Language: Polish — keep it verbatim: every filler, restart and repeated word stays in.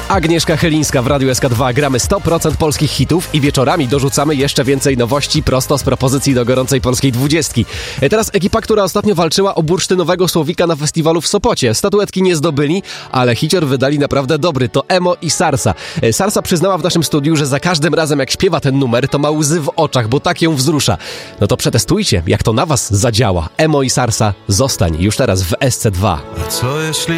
Agnieszka Chylińska w Radiu S K dwa. Gramy sto procent polskich hitów i wieczorami dorzucamy jeszcze więcej nowości prosto z propozycji do gorącej polskiej dwudziestki. Teraz ekipa, która ostatnio walczyła o bursztynowego słowika na festiwalu w Sopocie. Statuetki nie zdobyli, ale hicior wydali naprawdę dobry. To Emo i Sarsa. Sarsa przyznała w naszym studiu, że za każdym razem jak śpiewa ten numer, to ma łzy w oczach, bo tak ją wzrusza. No to przetestujcie, jak to na was zadziała. Emo i Sarsa, zostań już teraz w S C dwa. A co jeśli